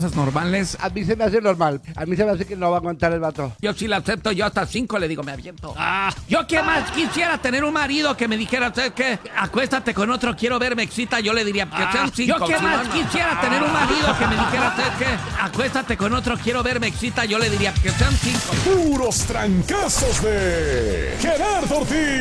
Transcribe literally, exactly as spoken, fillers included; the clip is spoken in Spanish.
cosas normales. A mí se me hace normal. A mí se me hace que no va a aguantar el vato. Yo sí la acepto, yo hasta cinco le digo, me aviento. Ah, yo qué más quisiera tener un marido que me dijera, ¿sabes qué? Acuéstate con otro, quiero ver, me excita. Yo le diría, que Ah, sean cinco. Yo qué sí, más no, no. quisiera tener un marido que me dijera, ¿sabes qué? Acuéstate con otro, quiero ver, me excita. Yo le diría, que sean cinco. Puros trancazos de Gerardo Ortiz.